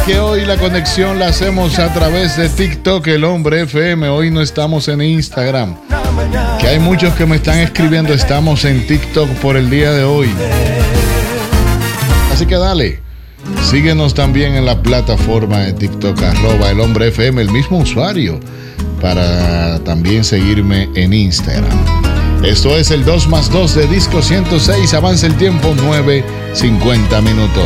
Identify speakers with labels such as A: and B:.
A: que hoy la conexión la hacemos a través de TikTok, El Hombre FM. Hoy no estamos en Instagram, que hay muchos que me están escribiendo. Estamos en TikTok por el día de hoy. Así que dale, síguenos también en la plataforma de TikTok, @El Hombre FM, el mismo usuario, para también seguirme en Instagram. Esto es el 2 más 2 de Disco 106. Avanza el tiempo, 9:50.